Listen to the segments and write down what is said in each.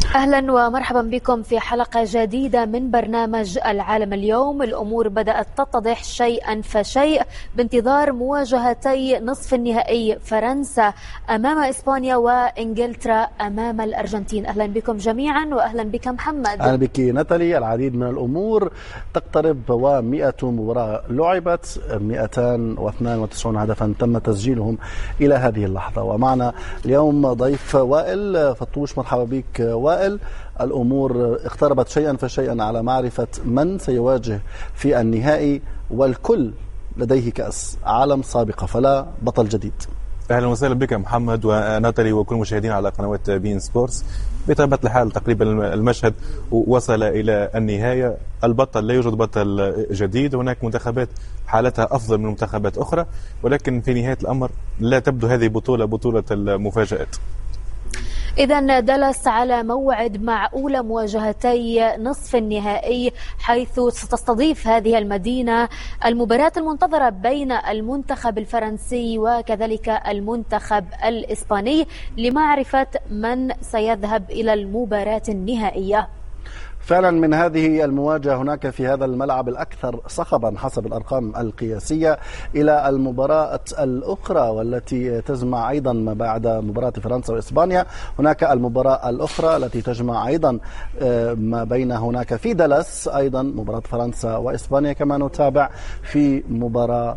أهلا ومرحبا بكم في حلقة جديدة من برنامج العالم اليوم. الأمور بدأت تتضح شيئا فشيء بانتظار مواجهتي نصف النهائي فرنسا أمام إسبانيا وإنجلترا أمام الأرجنتين. أهلا بكم جميعا وأهلا بك محمد. أهلا بك ناتالي. العديد من الأمور تقترب و100 مباراة لعبت، 292 هدفا تم تسجيلهم إلى هذه اللحظة. ومعنا اليوم ضيف وائل فطوش. مرحبا بك وائل. الأمور اقتربت شيئا فشيئا على معرفة من سيواجه في النهائي، والكل لديه كأس عالم سابقة فلا بطل جديد. أهلا وسهلا بك محمد وناتالي وكل المشاهدين على قنوات بين سبورتس. بطبيعة الحال تقريبا المشهد وصل إلى النهاية. البطل لا يوجد بطل جديد، هناك منتخبات حالتها أفضل من منتخبات أخرى، ولكن في نهاية الأمر لا تبدو هذه بطولة المفاجآت. إذن دلس على موعد مع أولى مواجهتي نصف النهائي، حيث ستستضيف هذه المدينة المباراة المنتظرة بين المنتخب الفرنسي وكذلك المنتخب الإسباني لمعرفة من سيذهب إلى المباراة النهائية. فعلا من هذه المواجهة هناك في هذا الملعب الأكثر صخبا حسب الأرقام القياسية إلى المباراة الأخرى والتي تجمع أيضا ما بعد مباراة فرنسا وإسبانيا. هناك المباراة الأخرى التي تجمع أيضا ما بين هناك في دلس أيضا مباراة فرنسا وإسبانيا، كما نتابع في مباراة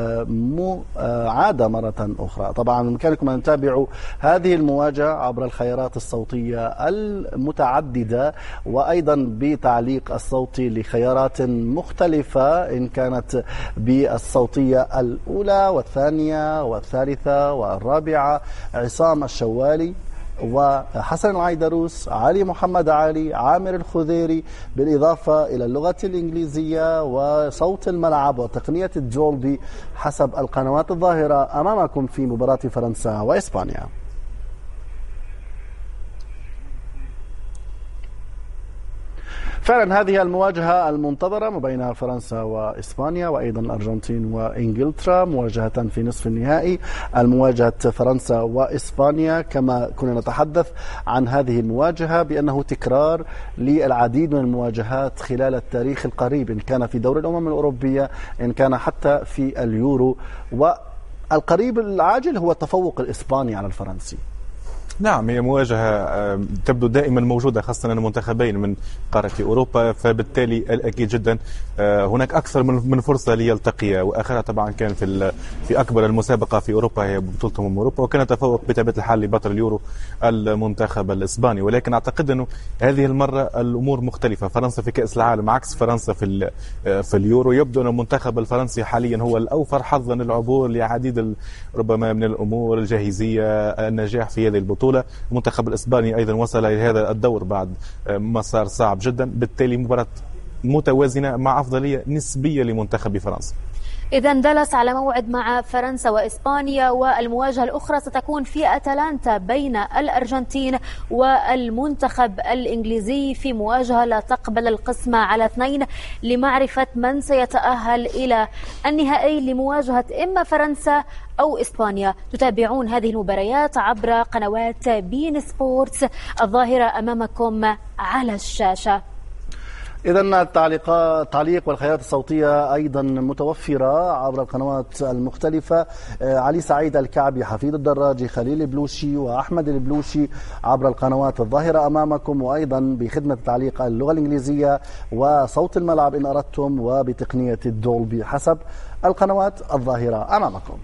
عادة مرة أخرى. طبعا بإمكانكم أن تتابعوا هذه المواجهة عبر الخيارات الصوتية المتعددة، وأيضا بتعليق الصوتي لخيارات مختلفة إن كانت بالصوتية الأولى والثانية والثالثة والرابعة. عصام الشوالي وحسن العيدروس، علي محمد علي، عامر الخذيري، بالإضافة إلى اللغة الإنجليزية وصوت الملعب وتقنية الدولبي حسب القنوات الظاهرة أمامكم في مباراة فرنسا وإسبانيا. فعلا هذه المواجهة المنتظرة ما بين فرنسا وإسبانيا وأيضا الأرجنتين وإنجلترا، مواجهة في نصف النهائي. المواجهة فرنسا وإسبانيا كما كنا نتحدث عن هذه المواجهة بأنه تكرار للعديد من المواجهات خلال التاريخ القريب، إن كان في دوري الأمم الأوروبية إن كان حتى في اليورو، والقريب العاجل هو التفوق الإسباني على الفرنسي. نعم، هي مواجهة تبدو دائما موجودة، خاصة أن المنتخبين من قارة أوروبا، فبالتالي الأكيد جدا هناك أكثر من فرصة ليلتقيا. وآخرها طبعا كان في أكبر المسابقة في أوروبا هي بطولة أوروبا، وكان تفوق بطبيعة الحال لبطل اليورو المنتخب الإسباني. ولكن أعتقد أنه هذه المرة الأمور مختلفة. فرنسا في كأس العالم عكس فرنسا في اليورو. يبدو أن المنتخب الفرنسي حاليا هو الأوفر حظا للعبور لعديد ربما من الأمور الجاهزية، النجاح في هذه البطولة. المنتخب الإسباني أيضا وصل إلى هذا الدور بعد مسار صعب جدا، بالتالي مباراة متوازنة مع أفضلية نسبية لمنتخب فرنسا. إذن دلس على موعد مع فرنسا وإسبانيا، والمواجهة الأخرى ستكون في أتلانتا بين الأرجنتين والمنتخب الإنجليزي في مواجهة لا تقبل القسمة على 2 لمعرفة من سيتأهل إلى النهائي لمواجهة إما فرنسا أو إسبانيا. تتابعون هذه المباريات عبر قنوات بين سبورتس الظاهرة أمامكم على الشاشة. إذن التعليق والخيارات الصوتية أيضا متوفرة عبر القنوات المختلفة. علي سعيد الكعبي، حفيظ الدراجي، خليل البلوشي وأحمد البلوشي عبر القنوات الظاهرة أمامكم، وأيضا بخدمة تعليق اللغة الإنجليزية وصوت الملعب إن أردتم، وبتقنية الدولبي حسب القنوات الظاهرة أمامكم.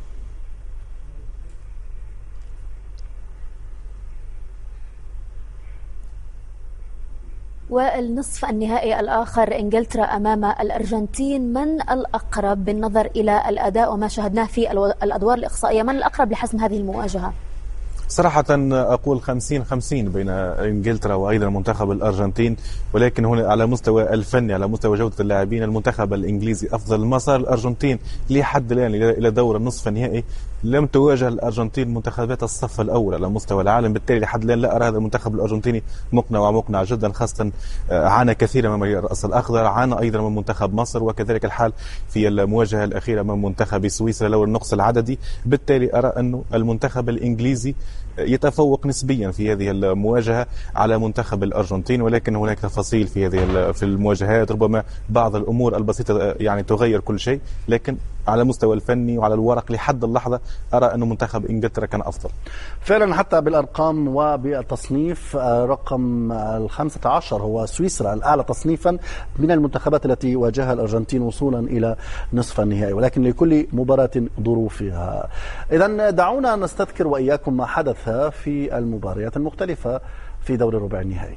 والنصف النهائي الآخر إنجلترا أمام الأرجنتين، من الأقرب بالنظر إلى الأداء وما شاهدناه في الأدوار الإقصائية؟ من الأقرب لحسم هذه المواجهة؟ صراحة أقول 50-50 بين إنجلترا وأيضا منتخب الأرجنتين، ولكن هنا على مستوى الفني، على مستوى جودة اللاعبين، المنتخب الإنجليزي أفضل. مسار الأرجنتين لحد الآن إلى دور النصف النهائي لم تواجه الأرجنتين منتخبات الصف الأول على مستوى العالم، بالتالي لحد الآن لا أرى هذا المنتخب الأرجنتيني مقنع جدا، خاصة عانى كثيرا من الرأس الأخضر، عانى أيضا من منتخب مصر، وكذلك الحال في المواجهة الأخيرة من منتخب سويسرا لو النقص العددي. بالتالي أرى أنه المنتخب الإنجليزي يتفوق نسبيا في هذه المواجهة على منتخب الأرجنتين، ولكن هناك تفاصيل في المواجهات، ربما بعض الأمور البسيطة يعني تغير كل شيء، لكن على المستوى الفني وعلى الورق لحد اللحظة أرى أن منتخب إنجلترا كان أفضل. فعلا حتى بالأرقام وبالتصنيف رقم 15 هو سويسرا الأعلى تصنيفا من المنتخبات التي واجهها الأرجنتين وصولا إلى نصف النهائي، ولكن لكل مباراة ظروفها. إذن دعونا نستذكر وإياكم ما حدث في المباريات المختلفة في دور الربع النهائي.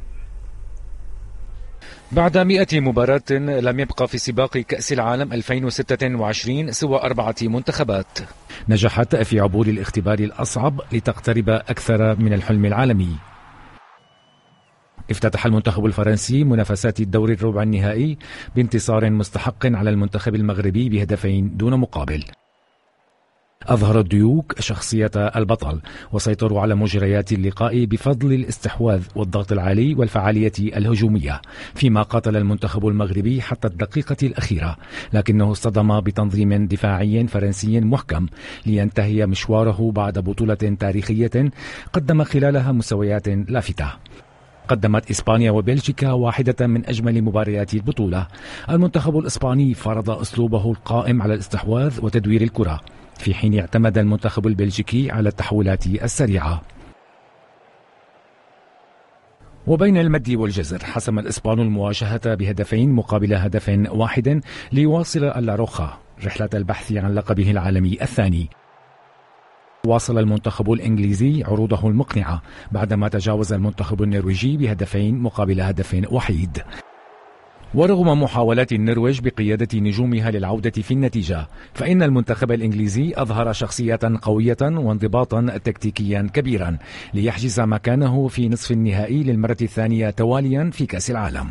بعد 100 مباراة لم يبقى في سباق كأس العالم 2026 سوى 4 منتخبات نجحت في عبور الاختبار الأصعب لتقترب أكثر من الحلم العالمي. افتتح المنتخب الفرنسي منافسات الدور الربع النهائي بانتصار مستحق على المنتخب المغربي بهدفين دون مقابل. أظهر الديوك شخصية البطل وسيطروا على مجريات اللقاء بفضل الاستحواذ والضغط العالي والفعالية الهجومية، فيما قاتل المنتخب المغربي حتى الدقيقة الأخيرة، لكنه اصطدم بتنظيم دفاعي فرنسي محكم لينتهي مشواره بعد بطولة تاريخية قدم خلالها مستويات لافتة. قدمت إسبانيا وبلجيكا واحدة من أجمل مباريات البطولة. المنتخب الإسباني فرض أسلوبه القائم على الاستحواذ وتدوير الكرة، في حين اعتمد المنتخب البلجيكي على التحولات السريعة. وبين المد والجزر حسم الإسبان المواجهة بهدفين مقابل هدف واحد ليواصل اللاروخا رحلة البحث عن لقبه العالمي الثاني. واصل المنتخب الإنجليزي عروضه المقنعة بعدما تجاوز المنتخب النرويجي بهدفين مقابل هدف وحيد. ورغم محاولات النرويج بقيادة نجومها للعودة في النتيجة، فإن المنتخب الإنجليزي أظهر شخصية قوية وانضباطا تكتيكيا كبيرا ليحجز مكانه في نصف النهائي للمرة الثانية تواليا في كأس العالم.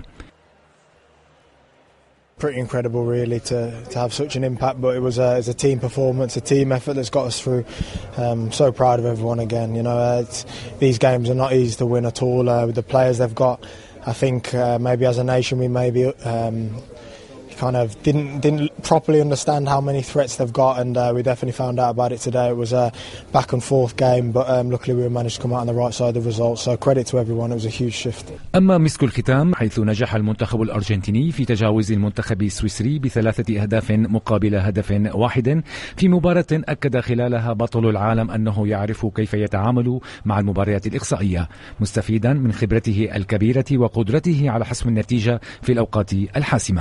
Pretty incredible really to have such an impact, but it was a team performance, a team effort that's got us through. So proud of everyone again. You know, these games are not easy to win at all. With the players they've got, I think maybe as a nation we maybe kind of didn't properly understand how many threats they've got, and we definitely found out about it today. It was a back and forth game, but luckily we managed to come out on the right side of the result. So credit to everyone. It was a huge shift. أما مسك الختام حيث نجح المنتخب الأرجنتيني في تجاوز المنتخب السويسري ب3 أهداف مقابل هدف واحد في مباراة أكد خلالها بطل العالم أنه يعرف كيف يتعامل مع المباريات الإقصائية، مستفيدا من خبرته الكبيرة وقدرته على حسم النتيجة في الأوقات الحاسمة.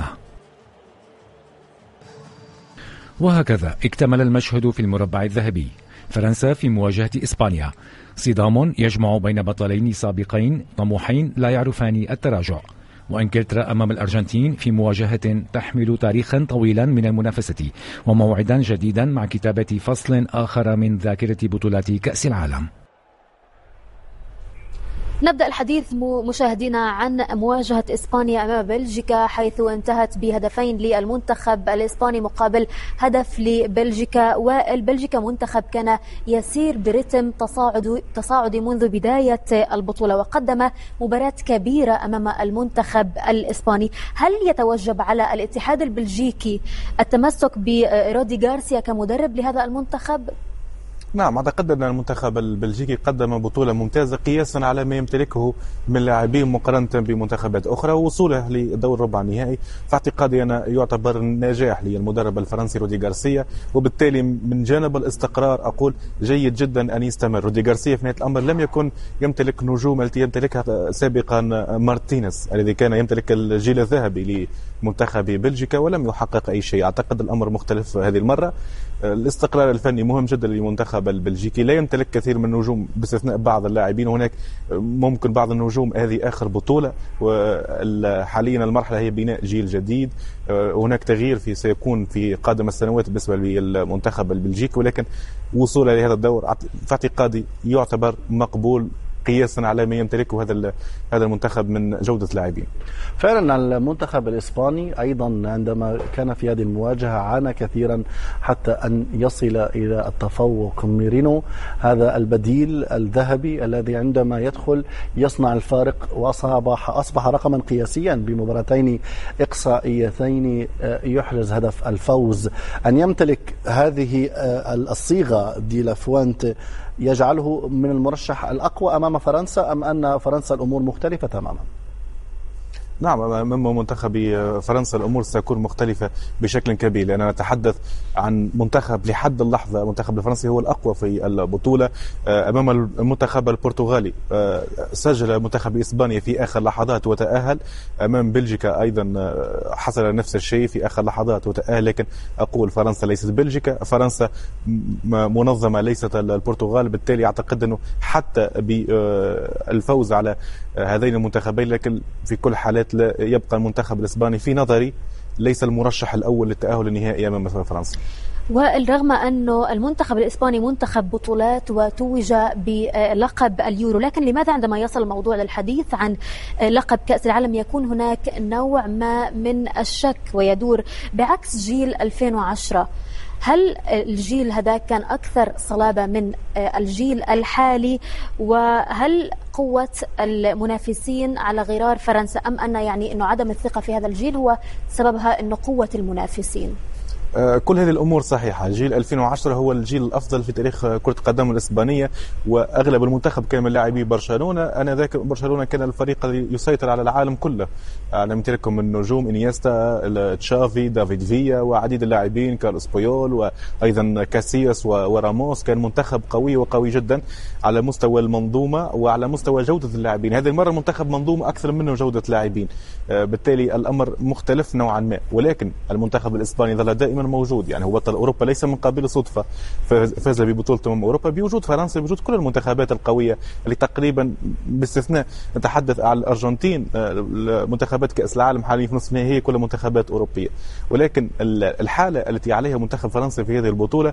وهكذا اكتمل المشهد في المربع الذهبي. فرنسا في مواجهة إسبانيا، صدام يجمع بين بطلين سابقين طموحين لا يعرفان التراجع. وإنجلترا أمام الأرجنتين في مواجهة تحمل تاريخا طويلا من المنافسة وموعدا جديدا مع كتابة فصل آخر من ذاكرة بطولات كأس العالم. نبدأ الحديث مشاهدينا عن مواجهة إسبانيا أمام بلجيكا، حيث انتهت بهدفين للمنتخب الإسباني مقابل هدف لبلجيكا. والبلجيكا منتخب كان يسير برتم تصاعدي منذ بداية البطولة، وقدم مباراة كبيرة أمام المنتخب الإسباني. هل يتوجب على الاتحاد البلجيكي التمسك برودي غارسيا كمدرب لهذا المنتخب؟ نعم، أعتقد أن المنتخب البلجيكي قدم بطولة ممتازة قياسا على ما يمتلكه من لاعبين مقارنة بمنتخبات أخرى، ووصوله لدور ربع النهائي في اعتقادي أنا يعتبر نجاح للمدرب الفرنسي رودي غارسيا، وبالتالي من جانب الاستقرار أقول جيد جدا أن يستمر. رودي غارسيا في نهاية الأمر لم يكن يمتلك نجوم التي يمتلكها سابقا مارتينيز الذي كان يمتلك الجيل الذهبي لمنتخب بلجيكا ولم يحقق أي شيء. أعتقد الأمر مختلف هذه المرة. الاستقرار الفني مهم جدا للمنتخب البلجيكي، لا يمتلك كثير من النجوم باستثناء بعض اللاعبين، وهناك ممكن بعض النجوم هذه آخر بطولة، وحاليا المرحلة هي بناء جيل جديد. هناك تغيير سيكون في قادم السنوات بالنسبة للمنتخب البلجيكي، ولكن وصوله لهذا الدور في اعتقادي يعتبر مقبول قياسا على ما يمتلكه هذا المنتخب من جودة لاعبين. فعلا المنتخب الإسباني أيضا عندما كان في هذه المواجهة عانى كثيرا حتى أن يصل إلى التفوق. ميرينو هذا البديل الذهبي الذي عندما يدخل يصنع الفارق، وأصبح رقما قياسيا بمباراتين إقصائيتين يحرز هدف الفوز. أن يمتلك هذه الصيغة دي لافوانت يجعله من المرشح الأقوى أمام فرنسا، أم أن فرنسا الأمور مختلفة تماما؟ نعم، أمام منتخب فرنسا الأمور ستكون مختلفة بشكل كبير، لأننا نتحدث عن منتخب لحد اللحظة المنتخب الفرنسي هو الأقوى في البطولة أمام المنتخب البرتغالي. سجل منتخب إسبانيا في آخر لحظات وتأهل، أمام بلجيكا أيضا حصل نفس الشيء في آخر لحظات وتأهل. لكن أقول فرنسا ليست بلجيكا، فرنسا منظمة ليست البرتغال، بالتالي أعتقد أنه حتى بالفوز على هذين المنتخبين، لكن في كل حالات يبقى المنتخب الإسباني في نظري ليس المرشح الأول للتأهل النهائي أمام فرنسا. والرغم أنه المنتخب الإسباني منتخب بطولات وتوج بلقب اليورو، لكن لماذا عندما يصل الموضوع للحديث عن لقب كأس العالم يكون هناك نوع ما من الشك ويدور بعكس جيل 2010؟ هل الجيل هذا كان أكثر صلابة من الجيل الحالي؟ وهل قوة المنافسين على غرار فرنسا، أم أن يعني أنه عدم الثقة في هذا الجيل هو سببها أنه قوة المنافسين؟ كل هذه الأمور صحيحة. جيل 2010 هو الجيل الأفضل في تاريخ كرة القدم الإسبانية، وأغلب المنتخب كان من لاعبي برشلونة. أنا ذاك برشلونة كان الفريق الذي يسيطر على العالم كله، على يمتلكهم من نجوم إنيستا، تشافي، دافيد فيا وعديد اللاعبين، كارلوس بويول وأيضا كاسياس وراموس. كان منتخب قوي وقوي جدا على مستوى المنظومة وعلى مستوى جودة اللاعبين. هذه المرة المنتخب منظومة أكثر منه جودة لاعبين، بالتالي الأمر مختلف نوعا ما. ولكن المنتخب الإسباني ظل دائما موجود، يعني هو بطل أوروبا ليس من قبيل صدفة، فاز ببطولة أوروبا بوجود فرنسا، بوجود كل المنتخبات القوية اللي تقريبا باستثناء نتحدث عن الأرجنتين، منتخبات كأس العالم حاليا في نصف النهائي هي كل منتخبات أوروبية. ولكن الحالة التي عليها منتخب فرنسا في هذه البطولة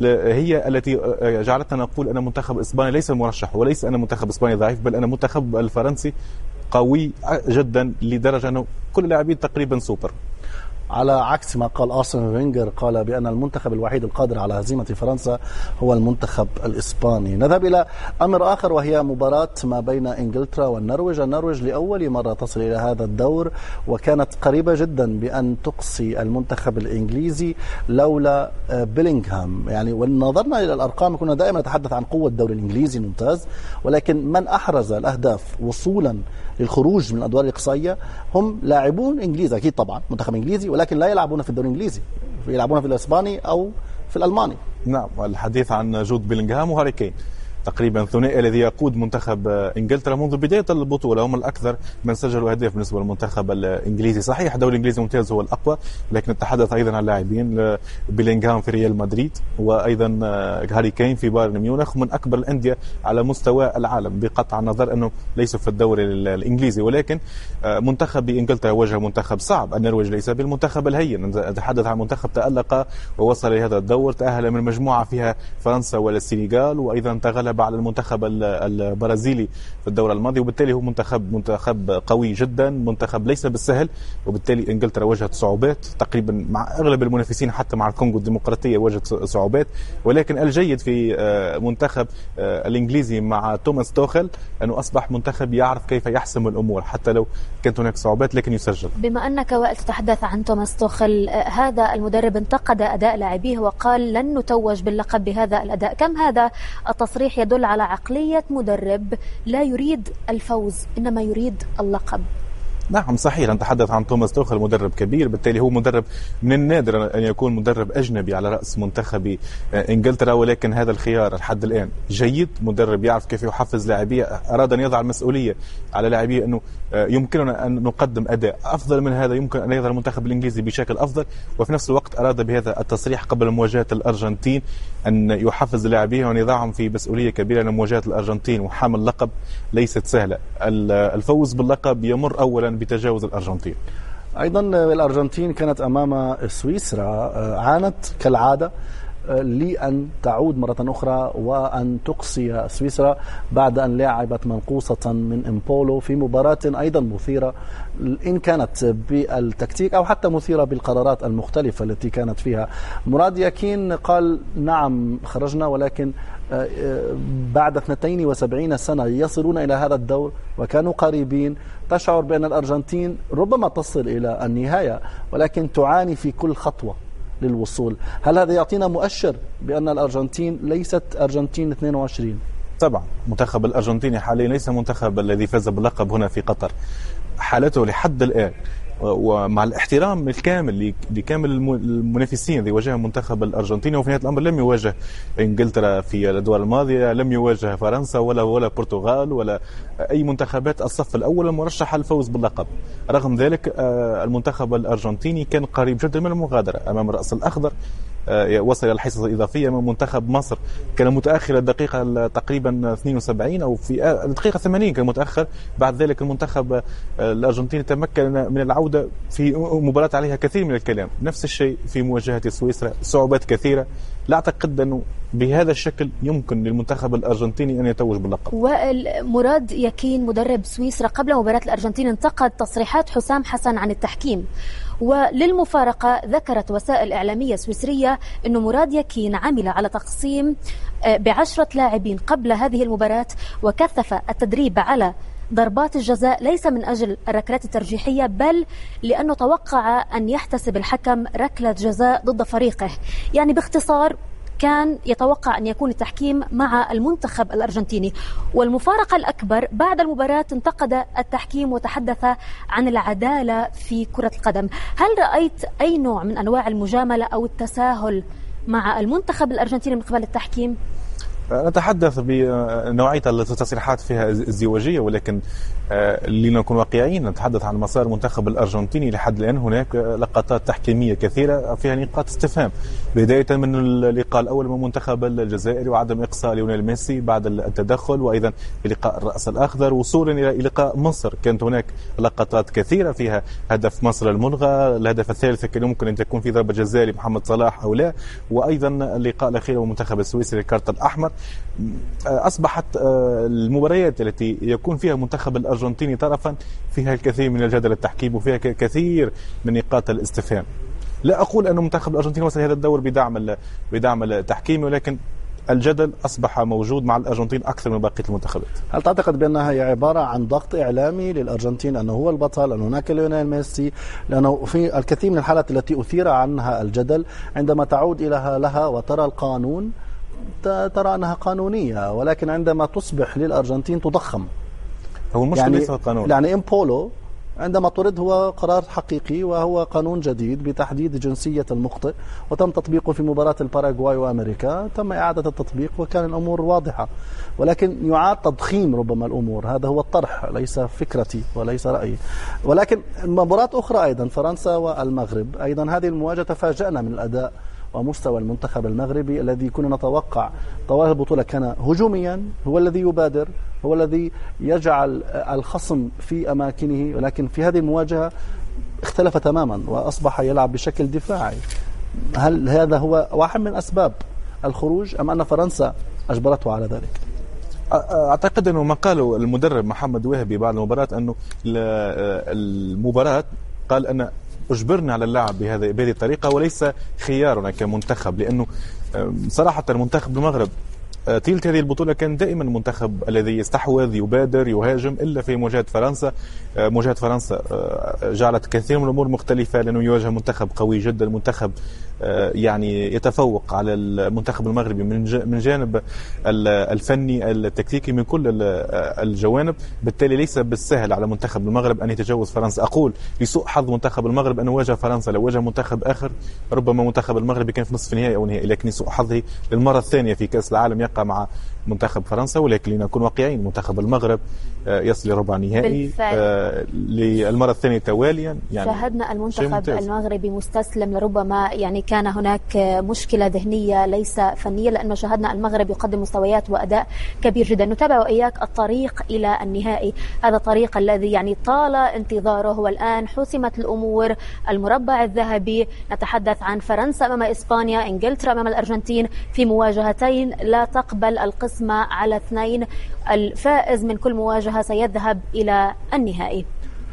هي التي جعلتنا نقول أن منتخب إسبانيا ليس مرشح، وليس أن منتخب إسبانيا ضعيف، بل أن منتخب الفرنسي قوي جدا لدرجة أنه كل لاعبين تقريبا سوبر. على عكس ما قال أرسن فينجر، قال بأن المنتخب الوحيد القادر على هزيمة فرنسا هو المنتخب الإسباني. نذهب إلى أمر آخر، وهي مباراة ما بين إنجلترا والنرويج. النرويج لأول مرة تصل إلى هذا الدور، وكانت قريبة جدا بأن تقصي المنتخب الإنجليزي لولا بيلينغهام. يعني ونظرنا إلى الأرقام كنا دائما نتحدث عن قوة الدوري الإنجليزي ممتاز، ولكن من أحرز الأهداف وصولا للخروج من الأدوار الإقصائية هم لاعبون إنجليز، أكيد طبعا منتخب إنجليزي، ولكن لا يلعبون في الدوري الإنجليزي، يلعبون في الإسباني أو في الألماني. نعم، الحديث عن جود بيلينغهام وهاري كين، تقريبا الثنائي الذي يقود منتخب إنجلترا منذ بداية البطولة، هم الأكثر من سجلوا أهداف بالنسبة للمنتخب الإنجليزي. صحيح الدوري الإنجليزي الممتاز هو الأقوى، لكن نتحدث أيضا عن لاعبين، بيلينغهام في ريال مدريد، وأيضا هاري كين في بايرن ميونخ، من أكبر الأندية على مستوى العالم، بقطع النظر أنه ليس في الدوري الإنجليزي. ولكن منتخب إنجلترا واجه منتخب صعب، النرويج ليس بالمنتخب الهين، نتحدث عن منتخب تألق ووصل لهذا الدور، تأهل من مجموعة فيها فرنسا والسنغال، وأيضا تغلب على المنتخب البرازيلي في الدورة الماضية. وبالتالي هو منتخب قوي جدا، منتخب ليس بالسهل. وبالتالي إنجلترا واجهت صعوبات تقريبا مع أغلب المنافسين، حتى مع الكونغو الديمقراطية واجهت صعوبات. ولكن الجيد في منتخب الإنجليزي مع توماس توخل أنه أصبح منتخب يعرف كيف يحسم الأمور حتى لو كانت هناك صعوبات، لكن يسجل. بما أنك وائل تتحدث عن توماس توخل، هذا المدرب انتقد أداء لاعبيه وقال لن نتوج باللقب بهذا الأداء. كم هذا التصريح يدل على عقلية مدرب لا يريد الفوز إنما يريد اللقب؟ نعم صحيح، نتحدث عن توماس توخل مدرب كبير، بالتالي هو مدرب من النادر أن يكون مدرب أجنبي على رأس منتخب إنجلترا. ولكن هذا الخيار لحد الآن جيد، مدرب يعرف كيف يحفز لاعبيه، أراد أن يضع المسؤولية على لاعبيه أنه يمكننا أن نقدم أداء أفضل من هذا، يمكن أن يظهر المنتخب الإنجليزي بشكل أفضل. وفي نفس الوقت أراد بهذا التصريح قبل مواجهة الأرجنتين أن يحفز لاعبيه وأن يضعهم في مسؤولية كبيرة، لأن مواجهة الأرجنتين وحامل اللقب ليست سهلة. الفوز باللقب يمر أولا بتجاوز الأرجنتين. أيضا الأرجنتين كانت أمام سويسرا، عانت كالعادة لأن تعود مرة أخرى وأن تقصي سويسرا بعد أن لعبت منقوصة من إمبولو في مباراة أيضا مثيرة، إن كانت بالتكتيك أو حتى مثيرة بالقرارات المختلفة التي كانت فيها. مراد ياكين قال نعم خرجنا، ولكن بعد 72 سنة يصلون إلى هذا الدور وكانوا قريبين. تشعر بأن الأرجنتين ربما تصل إلى النهاية، ولكن تعاني في كل خطوة للوصول. هل هذا يعطينا مؤشر بأن الأرجنتين ليست أرجنتين 22؟ طبعا منتخب الأرجنتيني حاليا ليس منتخب الذي فاز باللقب هنا في قطر. حالته لحد الآن ومع الاحترام الكامل لكامل المنافسين الذي واجه المنتخب الأرجنتيني، وفي نهاية الأمر لم يواجه إنجلترا في الأدوار الماضية، لم يواجه فرنسا ولا البرتغال ولا أي منتخبات الصف الأول المرشحة للفوز باللقب. رغم ذلك المنتخب الأرجنتيني كان قريب جدا من المغادرة أمام الرأس الأخضر، وصل إلى الحصة الإضافية من منتخب مصر، كان متأخر الدقيقة تقريبا 72 أو في الدقيقة 80 كان متأخر. بعد ذلك المنتخب الأرجنتيني تمكن من العودة في مباراة عليها كثير من الكلام. نفس الشيء في مواجهة سويسرا، صعوبات كثيرة. لا أعتقد أنه بهذا الشكل يمكن للمنتخب الأرجنتيني أن يتوج باللقب. ومراد يكين مدرب سويسرا قبل مباراة الأرجنتين انتقد تصريحات حسام حسن عن التحكيم، وللمفارقة ذكرت وسائل إعلامية سويسرية أن مراد يكين عمل على تقسيم ب10 لاعبين قبل هذه المباراة، وكثف التدريب على ضربات الجزاء ليس من أجل الركلات الترجيحية بل لأنه توقع أن يحتسب الحكم ركلة جزاء ضد فريقه. يعني باختصار كان يتوقع أن يكون التحكيم مع المنتخب الأرجنتيني. والمفارقة الأكبر بعد المباراة انتقد التحكيم وتحدث عن العدالة في كرة القدم. هل رأيت أي نوع من أنواع المجاملة أو التساهل مع المنتخب الأرجنتيني من قبل التحكيم؟ نتحدث بنوعية التصريحات فيها ازدواجية، ولكن لنكون واقعيين نتحدث عن مسار المنتخب الأرجنتيني. لحد الآن هناك لقطات تحكيمية كثيرة فيها نقاط استفهام، بداية من اللقاء الأول من المنتخب الجزائري وعدم إقصاء ليونيل ميسي بعد التدخل، وأيضا في لقاء الرأس الأخضر وصولا إلى لقاء مصر كانت هناك لقطات كثيرة فيها هدف مصر الملغى، الهدف الثالث كان ممكن أن تكون في ضربة جزاء لمحمد صلاح أو لا، وأيضا اللقاء الأخير والمنتخب السويسري الكارت الأحمر. أصبحت المباريات التي يكون فيها منتخب الأرجنتيني طرفا فيها الكثير من الجدل التحكيم وفيها كثير من نقاط الاستفهام. لا أقول أن منتخب الأرجنتين وصل هذا الدور بدعم التحكيم، ولكن الجدل أصبح موجود مع الأرجنتين أكثر من بقية المنتخبات. هل تعتقد بأنها هي عبارة عن ضغط إعلامي للأرجنتين أنه هو البطل، أن هناك ليونيل ميسي؟ لأنه في الكثير من الحالات التي أثير عنها الجدل عندما تعود لها وترى القانون ترى أنها قانونية، ولكن عندما تصبح للأرجنتين تضخم. هو المشكلة ليس القانون، يعني إمبولو عندما طرد هو قرار حقيقي وهو قانون جديد بتحديد جنسية المخطئ، وتم تطبيقه في مباراة الباراغواي وأمريكا، تم إعادة التطبيق وكان الأمور واضحة، ولكن يعاد تضخيم ربما الأمور. هذا هو الطرح، ليس فكرتي وليس رأيي. ولكن مباراة أخرى أيضا فرنسا والمغرب، أيضا هذه المواجهة تفاجأنا من الأداء ومستوى المنتخب المغربي الذي كنا نتوقع طوال البطولة كان هجوميا، هو الذي يبادر، هو الذي يجعل الخصم في أماكنه، ولكن في هذه المواجهة اختلف تماما وأصبح يلعب بشكل دفاعي. هل هذا هو واحد من أسباب الخروج أم أن فرنسا أجبرته على ذلك؟ أعتقد أنه ما قاله المدرب محمد وهبي بعد المباراة أنه المباراة قال أن أجبرنا على اللعب بهذه الطريقة وليس خيارنا كمنتخب، لأنه صراحة المنتخب المغرب طيلة هذه البطولة كان دائما المنتخب الذي يستحوذ يبادر يهاجم، إلا في مواجهة فرنسا. مواجهة فرنسا جعلت كثير من الأمور مختلفة، لأنه يواجه منتخب قوي جدا، منتخب يعني يتفوق على المنتخب المغربي من جانب الفني التكتيكي من كل الجوانب. بالتالي ليس بالسهل على منتخب المغرب أن يتجاوز فرنسا. أقول لسوء حظ منتخب المغرب أنه واجه فرنسا، لو واجه منتخب آخر ربما منتخب المغرب كان في نصف النهائي أو نهائي، لكن سوء حظه للمرة الثانية في كأس العالم يقع مع منتخب فرنسا. ولكن لنكون واقعيين، منتخب المغرب يصل لربع نهائي للمرة الثانية تواليا. يعني شاهدنا المنتخب المغربي مستسلم، لربما يعني كان هناك مشكلة ذهنية ليس فنية، لأنه شاهدنا المغرب يقدم مستويات وأداء كبير جدا. نتابع وإياك الطريق إلى النهائي، هذا الطريق الذي يعني طال انتظاره، والآن حسمت الأمور. المربع الذهبي، نتحدث عن فرنسا أمام إسبانيا، إنجلترا أمام الأرجنتين في مواجهتين لا تقبل القسمة على 2. الفائز من كل مواجهة سيذهب إلى النهائي.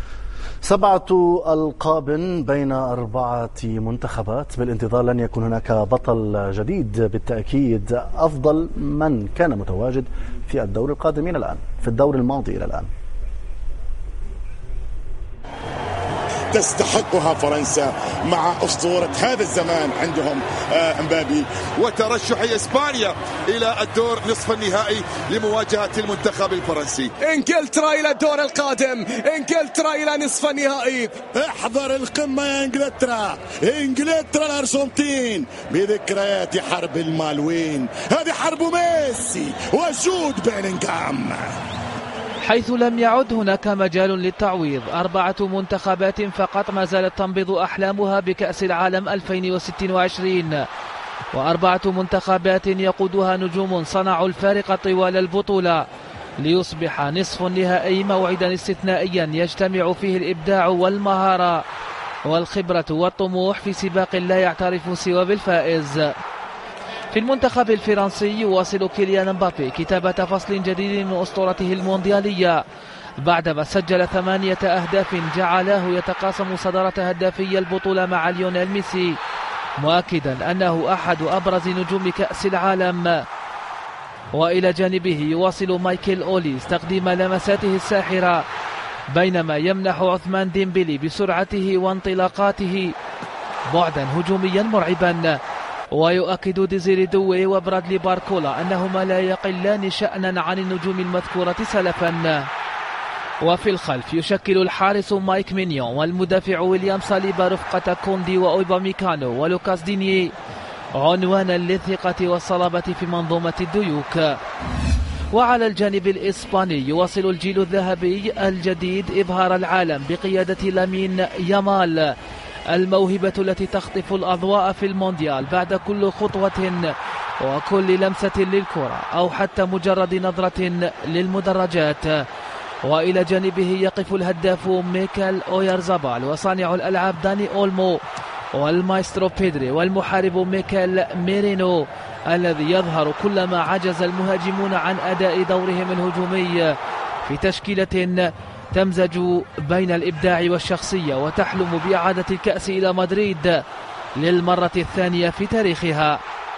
7 ألقاب بين 4 منتخبات بالانتظار. لن يكون هناك بطل جديد بالتأكيد. أفضل من كان متواجد في الدور القادم إلى الآن، في الدور الماضي إلى الآن. تستحقها فرنسا مع أسطورة هذا الزمان عندهم امبابي. وترشح إسبانيا إلى الدور نصف النهائي لمواجهة المنتخب الفرنسي. إنجلترا إلى الدور القادم، إنجلترا إلى نصف النهائي. احضر القمة يا إنجلترا، إنجلترا الأرجنتين بذكريات حرب المالوين. هذه حرب ميسي وجود بيلينغهام. حيث لم يعد هناك مجال للتعويض، 4 منتخبات فقط ما زالت تنبض أحلامها بكأس العالم 2026، و4 منتخبات يقودها نجوم صنعوا الفارق طوال البطولة، ليصبح نصف النهائي موعدا استثنائيا يجتمع فيه الإبداع والمهارة والخبرة والطموح في سباق لا يعترف سوى بالفائز. في المنتخب الفرنسي يواصل كيليان امبابي كتابة فصل جديد من أسطورته المونديالية بعدما سجل 8 أهداف جعله يتقاسم صدارة هدافي البطولة مع ليونيل ميسي، مؤكدا أنه أحد أبرز نجوم كأس العالم. وإلى جانبه يواصل مايكل أوليس تقديم لمساته الساحرة، بينما يمنح عثمان ديمبلي بسرعته وانطلاقاته بعدا هجوميا مرعبا. ويؤكد ديزيري دوي وبرادلي باركولا أنهما لا يقلان شأنا عن النجوم المذكورة سلفا. وفي الخلف يشكل الحارس مايك مينيون والمدافع ويليام صليبا رفقة كوندي وأوباميكانو ولوكاس دينيي عنوانا للثقة والصلابة في منظومة الديوك. وعلى الجانب الإسباني يواصل الجيل الذهبي الجديد إبهار العالم بقيادة لامين يامال، الموهبة التي تخطف الأضواء في المونديال بعد كل خطوة وكل لمسة للكرة أو حتى مجرد نظرة للمدرجات. وإلى جانبه يقف الهداف ميكال أويارزابال وصانع الألعاب داني أولمو والمايسترو بيدري والمحارب ميكال ميرينو الذي يظهر كلما عجز المهاجمون عن أداء دورهم الهجومي في تشكيلة تمزج بين الإبداع والشخصية وتحلم بإعادة الكأس إلى مدريد للمرة الثانية في تاريخها.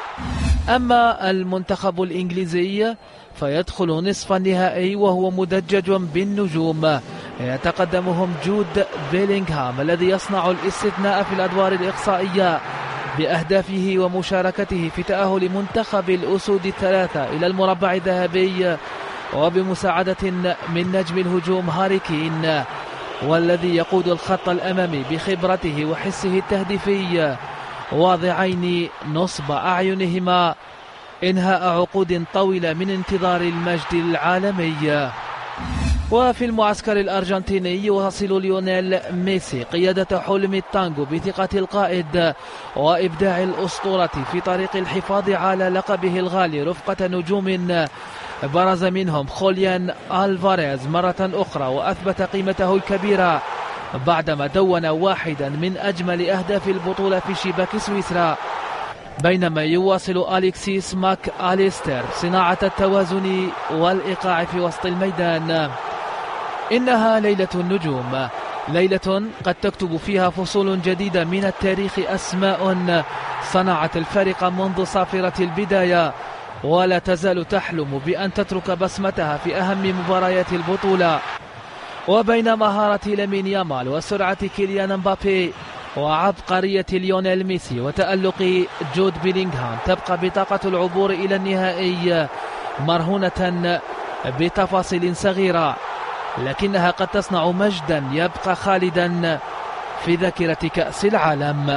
أما المنتخب الإنجليزي فيدخل نصف النهائي وهو مدجج بالنجوم، يتقدمهم جود بيلينغهام الذي يصنع الاستثناء في الأدوار الإقصائية بأهدافه ومشاركته في تأهل منتخب الأسود الثلاثة إلى المربع الذهبي، وبمساعدة من نجم الهجوم هاري كين، والذي يقود الخط الأمامي بخبرته وحسه التهديفي، واضعين نصب أعينهما إنهاء عقود طويلة من انتظار المجد العالمي. وفي المعسكر الأرجنتيني يواصل ليونيل ميسي قيادة حلم التانجو بثقة القائد وإبداع الأسطورة في طريق الحفاظ على لقبه الغالي رفقة نجوم برز منهم خوليان ألفاريز مرة أخرى وأثبت قيمته الكبيرة بعدما دون واحدا من أجمل أهداف البطولة في شباك سويسرا، بينما يواصل أليكسيس ماك أليستر صناعة التوازن والإيقاع في وسط الميدان. إنها ليلة النجوم، ليلة قد تكتب فيها فصول جديدة من التاريخ، أسماء صنعت الفارق منذ صافرة البداية ولا تزال تحلم بأن تترك بصمتها في أهم مباريات البطولة. وبين مهارة لامين يامال وسرعة كيليان امبابي وعبقرية ليونيل ميسي وتألق جود بيلينغهام تبقى بطاقة العبور إلى النهائي مرهونة بتفاصيل صغيرة، لكنها قد تصنع مجدا يبقى خالدا في ذاكرة كأس العالم.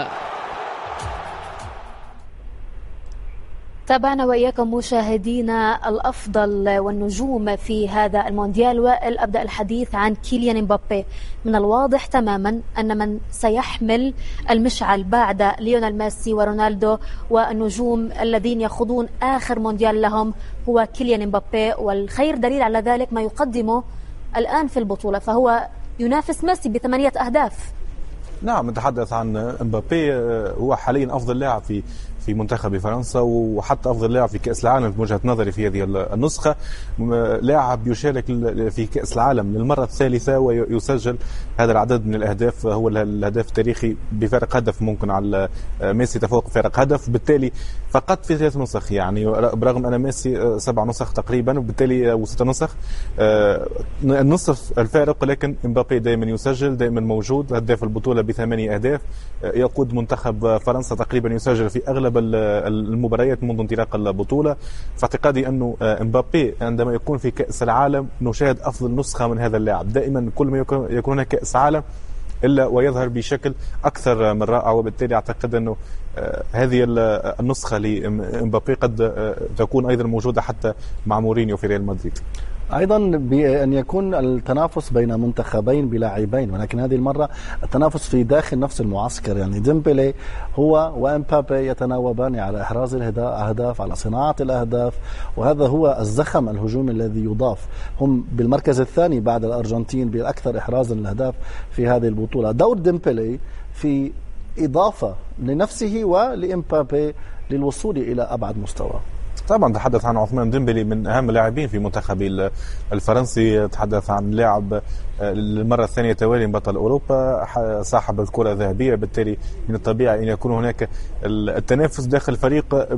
تابعنا وإياكم مشاهدينا الأفضل والنجوم في هذا المونديال، وأبدأ الحديث عن كيليان امبابي. من الواضح تماما أن من سيحمل المشعل بعد ليونيل ميسي ورونالدو والنجوم الذين يخوضون آخر مونديال لهم هو كيليان امبابي، والخير دليل على ذلك ما يقدمه الآن في البطولة، فهو ينافس ميسي ب8 أهداف. نعم، نتحدث عن امبابي، هو حاليا أفضل لاعب في في منتخب فرنسا وحتى أفضل لاعب في كأس العالم في وجهة نظري في هذه النسخة. لاعب يشارك في كأس العالم للمرة الثالثة ويسجل هذا العدد من الأهداف، هو الهدف التاريخي بفارق هدف، ممكن على ميسي تفوق فارق هدف. بالتالي فقط في 3 نسخ، يعني برغم أن ميسي 7 نسخ تقريبا وبالتالي أو 6 نسخ النصف الفارق، لكن امبابي دائما يسجل، دائما موجود، هداف البطولة ب8 أهداف، يقود منتخب فرنسا تقريبا يسجل في أغلب المباريات منذ انطلاق البطولة. فاعتقادي أنه امبابي عندما يكون في كأس العالم نشاهد أفضل نسخة من هذا اللاعب. دائما كل ما يكون هناك كأس عالم إلا ويظهر بشكل أكثر من رائع، وبالتالي أعتقد أنه هذه النسخة لإمبابي قد تكون أيضا موجودة حتى مع مورينيو في ريال مدريد. أيضا بأن يكون التنافس بين منتخبين بلاعبين، ولكن هذه المرة التنافس في داخل نفس المعسكر. يعني ديمبلي هو وإمبابي يتناوبان على إحراز الأهداف، على صناعة الأهداف، وهذا هو الزخم الهجومي الذي يضاف. هم بالمركز الثاني بعد الأرجنتين بالأكثر إحرازا للأهداف في هذه البطولة. دور ديمبلي في إضافة لنفسه ولإمبابي للوصول إلى أبعد مستوى. طبعا تحدث عن عثمان ديمبلي من أهم اللاعبين في منتخب الفرنسي، تحدث عن لاعب للمرة الثانية توالي بطل أوروبا، صاحب الكرة الذهبية، بالتالي من الطبيعي أن يكون هناك التنافس داخل الفريق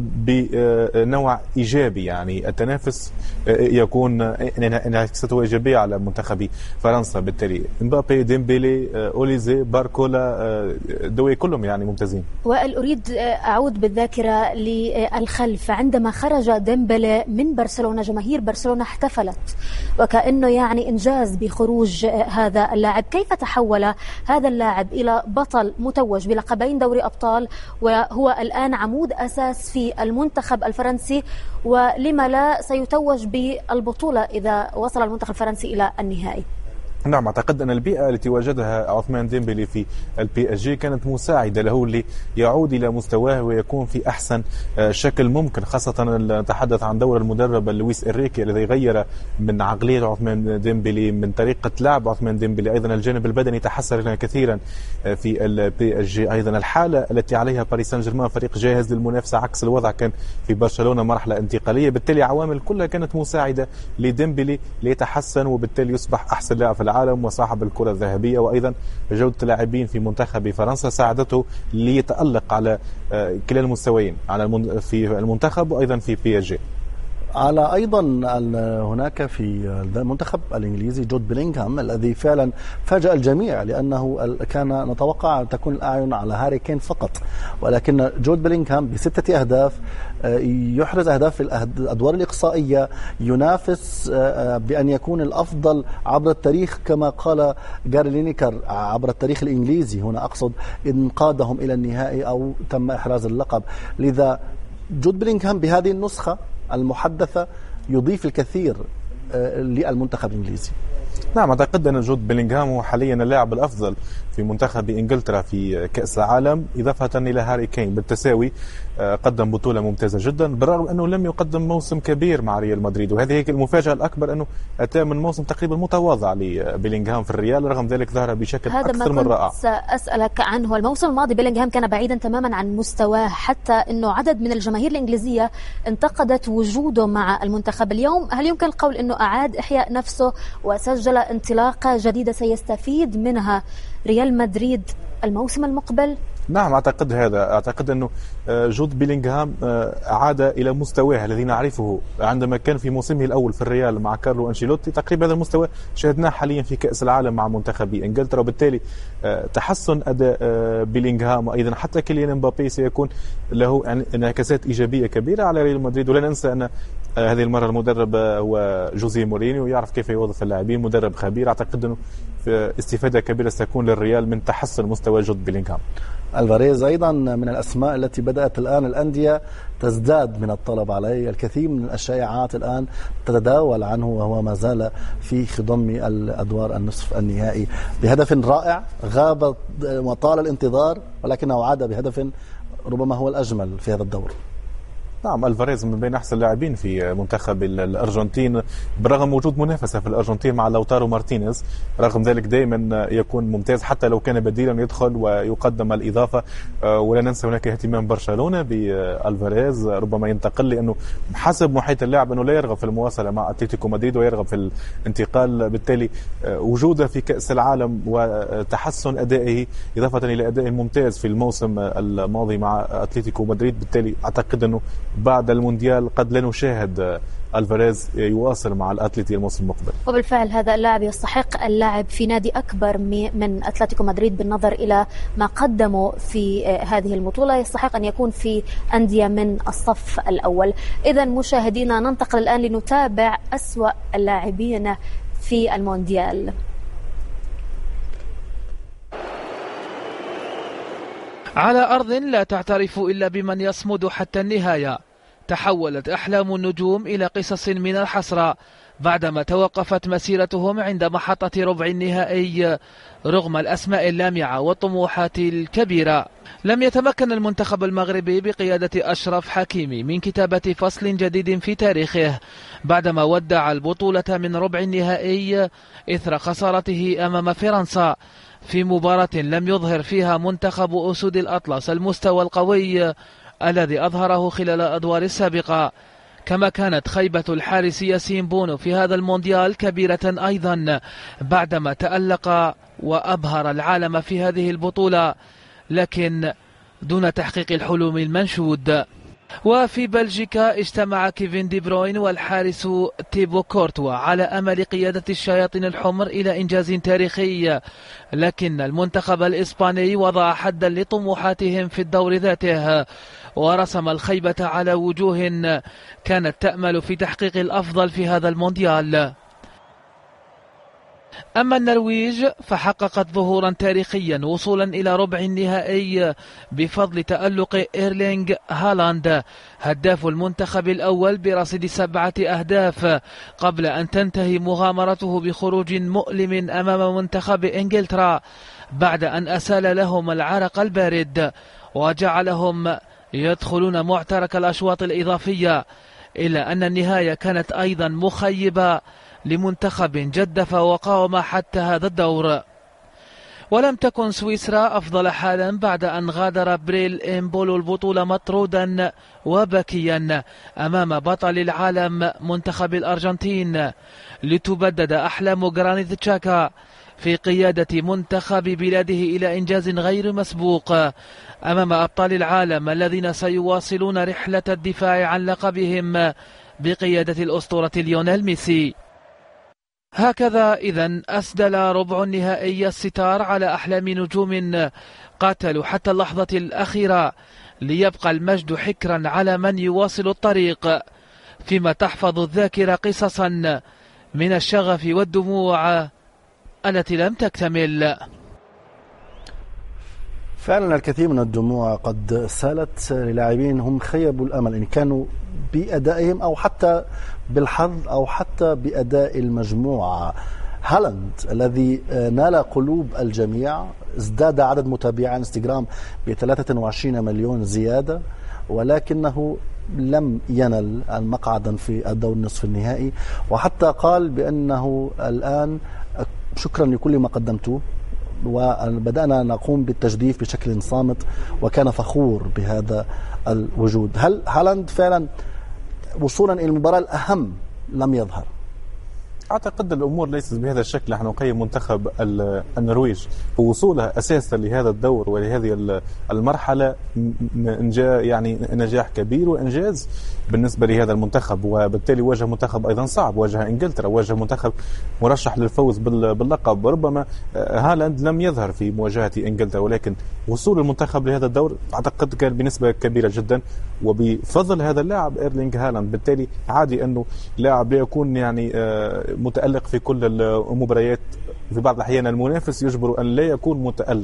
بنوع إيجابي. يعني التنافس يكون انعكاساته إيجابية على منتخب فرنسا. بالتالي امبابي، ديمبلي، أوليزي، باركولا، دوي كلهم يعني ممتازين. وائل، أريد أعود بالذاكرة للخلف. عندما خرج ديمبلي من برشلونة جماهير برشلونة احتفلت وكأنه يعني إنجاز بخروج هذا اللاعب. كيف تحول هذا اللاعب إلى بطل متوج بلقبين دوري أبطال وهو الآن عمود أساس في المنتخب الفرنسي، ولما لا سيتوج بالبطولة إذا وصل المنتخب الفرنسي إلى النهائي؟ نعم، أعتقد أن البيئة التي وجدها عثمان ديمبلي في PSG كانت مساعدة له ليعود إلى مستواه ويكون في أحسن شكل ممكن، خاصة نتحدث عن دور المدرب لويس إنريكي الذي غير من عقلية عثمان ديمبلي، من طريقة لعب عثمان ديمبلي. أيضا الجانب البدني تحسن كثيرا في PSG. أيضا الحالة التي عليها باريس سان جيرمان، فريق جاهز للمنافسة عكس الوضع كان في برشلونة مرحلة انتقالية. بالتالي عوامل كلها كانت مساعدة لديمبلي ليتحسن وبالتالي يصبح أحسن لاعب في العالم وصاحب الكرة الذهبية. وأيضا جودة اللاعبين في منتخب فرنسا ساعدته ليتألق على كلا المستويين، على في المنتخب وأيضا في PSG. على أيضا هناك في المنتخب الإنجليزي جود بيلينغهام الذي فعلا فاجأ الجميع، لأنه كان نتوقع أن تكون الأعين على هاري كين فقط، ولكن جود بيلينغهام ب6 أهداف يحرز أهداف في الأدوار الإقصائية، ينافس بأن يكون الأفضل عبر التاريخ كما قال جاري لينيكر عبر التاريخ الإنجليزي. هنا أقصد إن قادهم إلى النهائي أو تم إحراز اللقب. لذا جود بيلينغهام بهذه النسخة المحدثة يضيف الكثير للمنتخب الإنجليزي. نعم، أعتقد أن جود بيلينغهام هو حاليا اللاعب الأفضل في منتخب إنجلترا في كأس العالم إضافة إلى هاري كين بالتساوي. قدم بطولة ممتازة جدا بالرغم أنه لم يقدم موسم كبير مع ريال مدريد، وهذه هي المفاجأة الأكبر أنه أتى من موسم تقريبا متواضع لبيلينغهام في الريال، رغم ذلك ظهر بشكل أكثر من رائع. هذا ما كنت سأسألك عنه. الموسم الماضي بيلينغهام كان بعيدا تماما عن مستواه، حتى أنه عدد من الجماهير الإنجليزية انتقدت وجوده مع المنتخب. اليوم هل يمكن القول أنه أعاد إحياء نفسه وسجل انطلاقة جديدة سيستفيد منها ريال مدريد الموسم المقبل؟ نعم، أعتقد هذا. أعتقد أنه جود بيلينغهام عاد إلى مستواه الذي نعرفه عندما كان في موسمه الأول في الريال مع كارلو أنشيلوتي. تقريبا هذا المستوى شاهدناه حاليا في كأس العالم مع منتخب إنجلترا، وبالتالي تحسن أداء بيلينغهام وأيضا حتى كيليان امبابي سيكون له انعكاسات إيجابية كبيرة على ريال مدريد. ولا ننسى أن هذه المرة المدرب هو جوزيه مورينيو، يعرف كيف يوظف اللاعبين، مدرب خبير. أعتقد أنه استفادة كبيرة ستكون للريال من تحسن مستوى جود بيلينغهام. الفاريز أيضا من الأسماء التي بدأت الآن الأندية تزداد من الطلب عليه. الكثير من الشائعات الآن تتداول عنه وهو ما زال في خضم الأدوار النصف النهائي بهدف رائع غاب وطال الانتظار، ولكنه عاد بهدف ربما هو الأجمل في هذا الدور. نعم، الفاريز من بين أحسن لاعبين في منتخب الأرجنتين، بالرغم وجود منافسة في الأرجنتين مع لوتارو مارتينيز، رغم ذلك دائما يكون ممتاز حتى لو كان بديلا يدخل ويقدم الإضافة. ولا ننسى هناك اهتمام برشلونة بالفاريز، ربما ينتقل لأنه حسب محيط اللاعب أنه لا يرغب في المواصلة مع أتلتيكو مدريد ويرغب في الانتقال، بالتالي وجوده في كأس العالم وتحسن أدائه إضافة إلى أدائه الممتاز في الموسم الماضي مع أتلتيكو مدريد، بالتالي أعتقد أنه بعد المونديال قد لا نشاهد الفاريز يواصل مع الأتلتي الموسم المقبل. وبالفعل هذا اللاعب يستحق اللعب في نادي أكبر من أتلتيكو مدريد بالنظر إلى ما قدمه في هذه البطولة، يستحق أن يكون في أندية من الصف الأول. إذا مشاهدينا ننتقل الآن لنتابع أسوأ اللاعبين في المونديال. على أرض لا تعترف إلا بمن يصمد حتى النهاية، تحولت أحلام النجوم إلى قصص من الحسرة بعدما توقفت مسيرتهم عند محطة ربع النهائي رغم الأسماء اللامعة والطموحات الكبيرة. لم يتمكن المنتخب المغربي بقيادة أشرف حكيمي من كتابة فصل جديد في تاريخه بعدما ودع البطولة من ربع النهائي إثر خسارته أمام فرنسا في مباراة لم يظهر فيها منتخب أسود الأطلس المستوى القوي الذي أظهره خلال الأدوار السابقة. كما كانت خيبة الحارس ياسين بونو في هذا المونديال كبيرة أيضا بعدما تألق وأبهر العالم في هذه البطولة لكن دون تحقيق الحلم المنشود. وفي بلجيكا اجتمع كيفين دي بروين والحارس تيبو كورتوا على أمل قيادة الشياطين الحمر إلى إنجاز تاريخي، لكن المنتخب الإسباني وضع حدا لطموحاتهم في الدور ذاته ورسم الخيبة على وجوه كانت تأمل في تحقيق الأفضل في هذا المونديال. أما النرويج فحققت ظهورا تاريخيا وصولا إلى ربع النهائي بفضل تألق إيرلينغ هالاند هداف المنتخب الأول برصيد 7 أهداف قبل أن تنتهي مغامرته بخروج مؤلم أمام منتخب إنجلترا بعد أن أسال لهم العرق البارد وجعلهم يدخلون معترك الأشواط الإضافية، إلا أن النهاية كانت أيضا مخيبة لمنتخب جدف وقاوم حتى هذا الدور. ولم تكن سويسرا أفضل حالا بعد أن غادر بريل إمبولو البطولة مطرودا وبكيا أمام بطل العالم منتخب الأرجنتين لتبدد أحلام غرانيت تشاكا في قيادة منتخب بلاده إلى إنجاز غير مسبوق أمام أبطال العالم الذين سيواصلون رحلة الدفاع عن لقبهم بقيادة الأسطورة ليونيل ميسي. هكذا إذن أسدل ربع النهائي الستار على أحلام نجوم قاتلوا حتى اللحظة الأخيرة ليبقى المجد حكرا على من يواصل الطريق، فيما تحفظ الذاكرة قصصا من الشغف والدموع التي لم تكتمل. فعلا الكثير من الدموع قد سالت للاعبين هم خيبوا الأمل إن كانوا بأدائهم أو حتى بالحظ أو حتى بأداء المجموعة. هالاند الذي نال قلوب الجميع ازداد عدد متابعي انستغرام ب 23 مليون زيادة، ولكنه لم ينل المقعدا في الدور نصف النهائي، وحتى قال بأنه الآن شكرا لكل ما قدمتوه وبدأنا نقوم بالتجديف بشكل صامت، وكان فخور بهذا الوجود. هل هالاند فعلا وصولا إلى المباراة الأهم لم يظهر؟ أعتقد الأمور ليست بهذا الشكل. نحن نقيم منتخب النرويج ووصوله أساسا لهذا الدور ولهذه المرحلة يعني نجاح كبير وإنجاز بالنسبة لهذا المنتخب، وبالتالي واجه منتخب أيضا صعب، واجه إنجلترا، واجه منتخب مرشح للفوز باللقب. ربما هالاند لم يظهر في مواجهة إنجلترا، ولكن وصول المنتخب لهذا الدور أعتقد كان بنسبة كبيرة جدا وبفضل هذا اللاعب إيرلينغ هالاند. بالتالي عادي أنه لاعب لا يكون يعني متألق في كل المباريات، في بعض الأحيان المنافس يجبر أن لا يكون متألق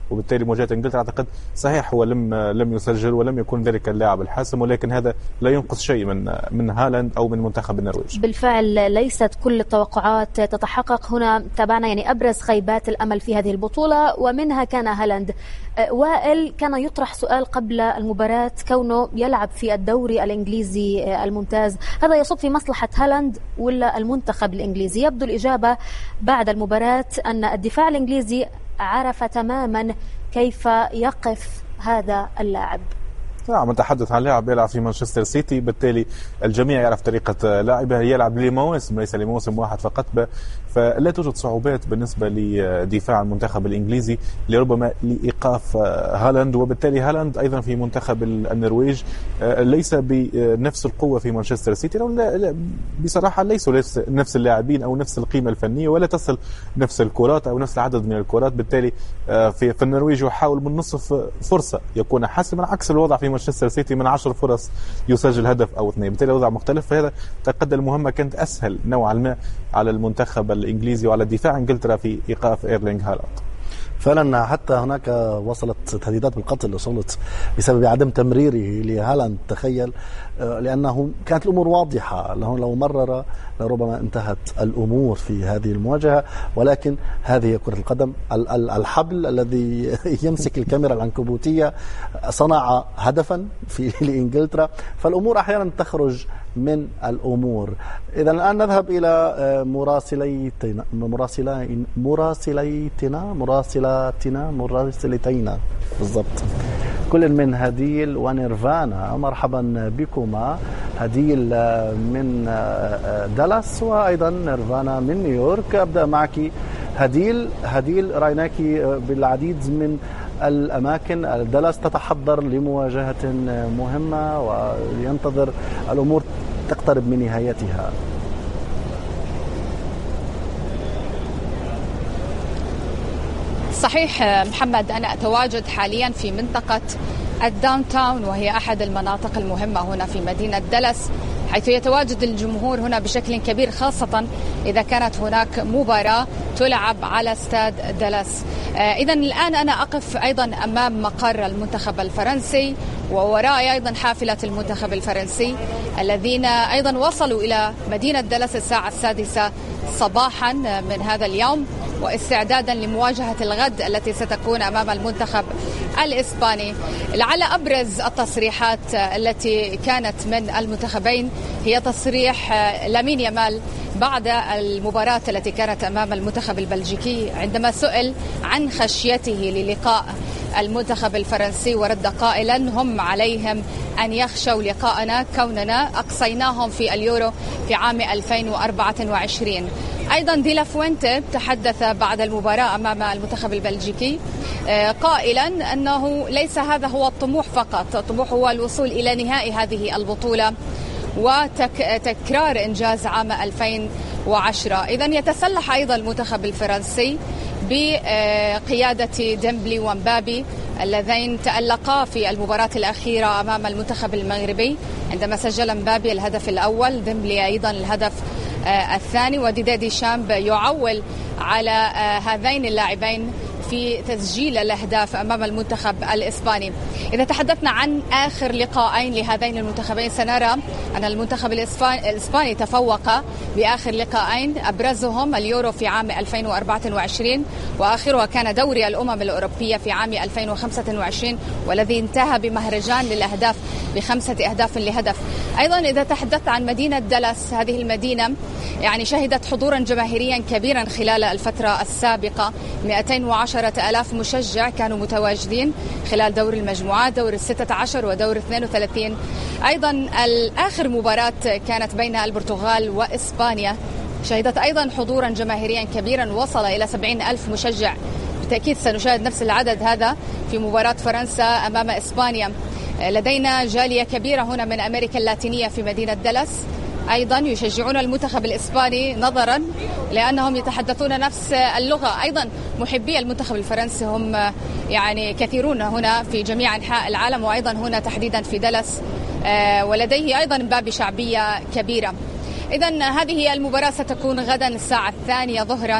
وبالتالي مواجهة انجلترا اعتقد صحيح هو لم يسجل ولم يكون ذلك اللاعب الحاسم، ولكن هذا لا ينقص شيء من هالاند او من منتخب النرويج. بالفعل ليست كل التوقعات تتحقق هنا، تابعنا يعني ابرز خيبات الامل في هذه البطولة ومنها كان هالاند. وائل، كان يطرح سؤال قبل المباراة كونه يلعب في الدوري الإنجليزي الممتاز، هذا يصب في مصلحة هالاند ولا المنتخب الإنجليزي؟ يبدو الإجابة بعد المباراة أن الدفاع الإنجليزي عرف تماما كيف يقف هذا اللاعب. نعم، نتحدث عن لاعب يلعب في مانشستر سيتي، بالتالي الجميع يعرف طريقة لاعبه، يلعب لمواسم ليس لموسم واحد فقط، فلا توجد صعوبات بالنسبة لدفاع المنتخب الإنجليزي لربما لإيقاف هالاند، وبالتالي هالاند أيضا في منتخب النرويج ليس بنفس القوة في مانشستر سيتي، بصراحة ليسوا نفس اللاعبين أو نفس القيمة الفنية، ولا تصل نفس الكرات أو نفس العدد من الكرات، بالتالي في النرويج يحاول من نصف فرصة يكون حاسما، عكس الوضع في مانشستر سيتي من 10 فرص يسجل هدف أو 2، بالتالي وضع مختلف. فهذا تقد المهمة كانت أسهل نوعا ما على المنتخب الإنجليزي وعلى دفاع إنجلترا في إيقاف إيرلينغ هالاند. فعلا حتى هناك وصلت تهديدات بالقتل وصلت بسبب عدم تمريره لهالاند، تخيل، لأنه كانت الأمور واضحة، لو مرر لربما انتهت الأمور في هذه المواجهة، ولكن هذه كرة القدم، الحبل الذي يمسك الكاميرا العنكبوتية صنع هدفا لإنجلترا، فالأمور أحيانا تخرج من الأمور. إذا الآن نذهب إلى مراسلتنا بالضبط، كل من هديل ونيرفانا. مرحبا بكما، هديل من دالاس وأيضا نيرفانا من نيويورك. أبدأ معك هديل، رأيناك بالعديد من الأماكن، دالاس تتحضر لمواجهة مهمة وينتظر الأمور تقترب من نهايتها. صحيح محمد، أنا أتواجد حاليا في منطقة الداون تاون، وهي أحد المناطق المهمة هنا في مدينة دالاس، حيث يتواجد الجمهور هنا بشكل كبير، خاصة إذا كانت هناك مباراة تلعب على استاد دالاس. إذن الآن أنا أقف أيضا أمام مقر المنتخب الفرنسي، ووراءي أيضا حافلة المنتخب الفرنسي الذين أيضا وصلوا إلى مدينة دالاس الساعة 6 صباحا من هذا اليوم، واستعدادا لمواجهة الغد التي ستكون أمام المنتخب الإسباني. لعل أبرز التصريحات التي كانت من المنتخبين هي تصريح لامين يامال بعد المباراة التي كانت أمام المنتخب البلجيكي، عندما سئل عن خشيته للقاء المنتخب الفرنسي، ورد قائلا: هم عليهم أن يخشوا لقاءنا كوننا أقصيناهم في اليورو في عام 2024. أيضا دي لا فوينتي تحدث بعد المباراة أمام المنتخب البلجيكي قائلا أنه ليس هذا هو الطموح فقط، الطموح هو الوصول إلى نهائي هذه البطولة وتكرار إنجاز عام 2010. إذن يتسلح أيضا المنتخب الفرنسي بقيادة ديمبلي ومبابي اللذين تألقا في المباراة الأخيرة أمام المنتخب المغربي، عندما سجل مبابي الهدف الأول، ديمبلي أيضا الهدف الثاني، وديدي ديشامب يعول على هذين اللاعبين في تسجيل الأهداف أمام المنتخب الإسباني. إذا تحدثنا عن آخر لقاءين لهذين المنتخبين، سنرى أن المنتخب الإسباني تفوق بآخر لقاءين، أبرزهم اليورو في عام 2024 وآخرها كان دوري الأمم الأوروبية في عام 2025، والذي انتهى بمهرجان للأهداف ب5 أهداف لهدف. أيضا إذا تحدثت عن مدينة دالاس، هذه المدينة يعني شهدت حضورا جماهيريا كبيرا خلال الفترة السابقة، 210,000 مشجع كانوا متواجدين خلال دور المجموعات، دور 16 ودور 32. أيضا آخر مباراة كانت بين البرتغال وإسبانيا شهدت أيضا حضورا جماهيريا كبيرا وصل إلى 70,000 مشجع. بالتأكيد سنشاهد نفس العدد هذا في مباراة فرنسا أمام إسبانيا. لدينا جالية كبيرة هنا من أمريكا اللاتينية في مدينة دالاس، أيضا يشجعون المنتخب الإسباني نظرا لأنهم يتحدثون نفس اللغة. أيضا محبي المنتخب الفرنسي هم يعني كثيرون هنا في جميع أنحاء العالم، وأيضا هنا تحديدا في دالاس، ولديه أيضا مبابي شعبية كبيرة. إذن هذه المباراة ستكون غدا الساعة 2 ظهرا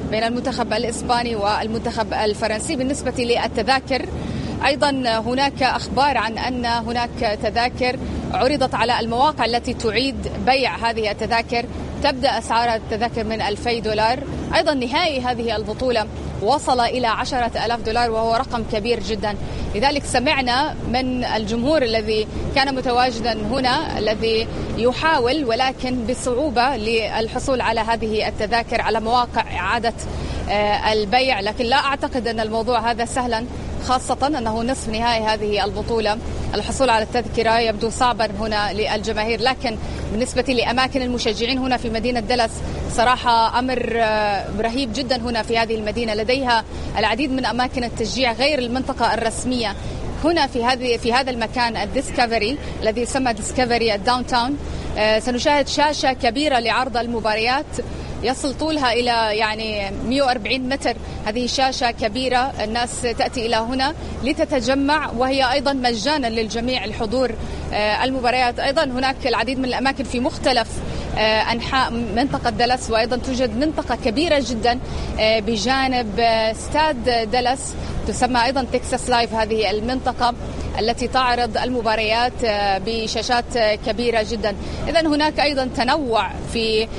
بين المنتخب الإسباني والمنتخب الفرنسي. بالنسبة للتذاكر أيضا هناك أخبار عن أن هناك تذاكر عرضت على المواقع التي تعيد بيع هذه التذاكر. تبدأ أسعار التذاكر من $2000. أيضا نهائي هذه البطولة وصل إلى $10,000 وهو رقم كبير جدا. لذلك سمعنا من الجمهور الذي كان متواجدا هنا الذي يحاول ولكن بصعوبة للحصول على هذه التذاكر على مواقع إعادة البيع، لكن لا أعتقد أن الموضوع هذا سهلا، خاصة أنه نصف نهائي هذه البطولة. الحصول على التذكرة يبدو صعبا هنا للجماهير، لكن بالنسبة لأماكن المشجعين هنا في مدينة دالاس صراحة أمر رهيب جدا. هنا في هذه المدينة لديها العديد من أماكن التشجيع غير المنطقة الرسمية. هنا في هذا المكان الديسكفري الذي يسمى ديسكفري الداون تاون سنشاهد شاشة كبيرة لعرض المباريات يصل طولها إلى 140 متر. هذه شاشة كبيرة، الناس تأتي إلى هنا لتتجمع، وهي أيضا مجانا للجميع الحضور المباريات. أيضا هناك العديد من الأماكن في مختلف أنحاء منطقة دالاس، وأيضا توجد منطقة كبيرة جدا بجانب استاد دالاس تسمى أيضا تكساس لايف. هذه المنطقة التي تعرض المباريات بشاشات كبيرة جدا. إذن هناك أيضا تنوع في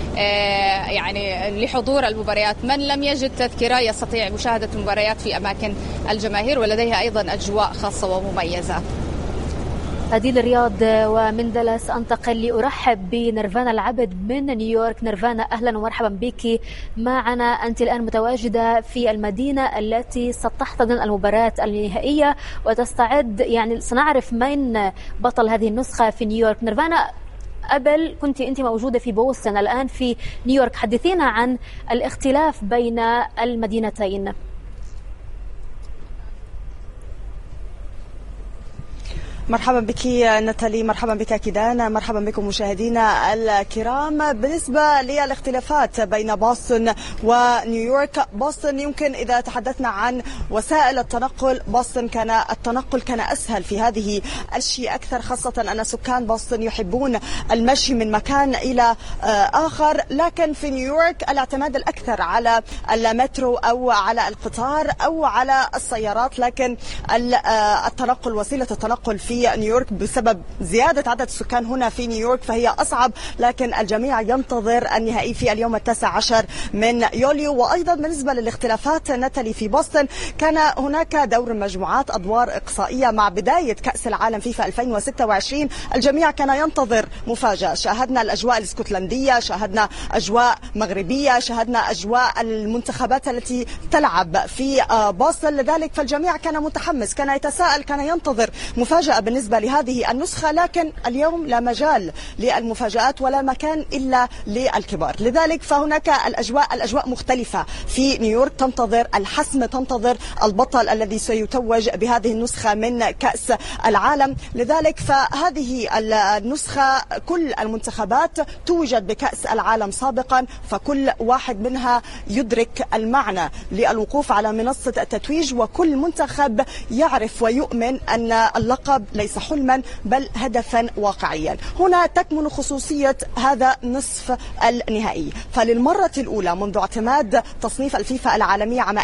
لحضور المباريات. من لم يجد تذكرة يستطيع مشاهدة المباريات في أماكن الجماهير، ولديها أيضا أجواء خاصة ومميزة. هذه الرياض. ومن دالاس أنتقل لأرحب بنيرفانا العبد من نيويورك. نيرفانا، أهلا ومرحبا بك معنا. أنت الآن متواجدة في المدينة التي ستحتضن المباراة النهائية وتستعد، سنعرف من بطل هذه النسخة في نيويورك. نيرفانا، قبل كنت أنت موجودة في بوسطن، الآن في نيويورك. حدثينا عن الاختلاف بين المدينتين. مرحبا بك ناتالي، مرحبا بك كيدان، مرحبا بكم مشاهدينا الكرام. بالنسبة للاختلافات بين بوسطن ونيويورك، بوسطن يمكن إذا تحدثنا عن وسائل التنقل، بوسطن كان التنقل أسهل في هذه الشيء أكثر، خاصة أن سكان بوسطن يحبون المشي من مكان إلى آخر. لكن في نيويورك الاعتماد الأكثر على المترو أو على القطار أو على السيارات. لكن التنقل، وسيلة التنقل في نيويورك بسبب زيادة عدد السكان هنا في نيويورك فهي أصعب. لكن الجميع ينتظر النهائي في اليوم 19 من يوليو. وأيضا بالنسبة للاختلافات ناتالي، في بوسطن كان هناك دور المجموعات، أدوار إقصائية مع بداية كأس العالم فيفا 2026. الجميع كان ينتظر مفاجأة. شاهدنا الأجواء الاسكتلندية، شاهدنا أجواء مغربية، شاهدنا أجواء المنتخبات التي تلعب في بوسطن. لذلك فالجميع كان متحمس، كان يتساءل، كان ينتظر مفاجأة بالنسبة لهذه النسخة. لكن اليوم لا مجال للمفاجآت ولا مكان إلا للكبار. لذلك فهناك الأجواء مختلفة في نيويورك. تنتظر الحسم، تنتظر البطل الذي سيتوج بهذه النسخة من كأس العالم. لذلك فهذه النسخة كل المنتخبات توجد بكأس العالم سابقا، فكل واحد منها يدرك المعنى للوقوف على منصة التتويج، وكل منتخب يعرف ويؤمن أن اللقب ليس حلما بل هدفا واقعيا. هنا تكمن خصوصية هذا نصف النهائي. فللمرة الأولى منذ اعتماد تصنيف الفيفا العالمي عام